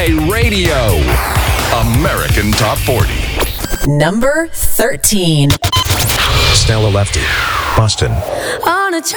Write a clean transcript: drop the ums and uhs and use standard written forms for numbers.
Play Radio. American Top 40. Number 13. Stella Lefty, Boston. On a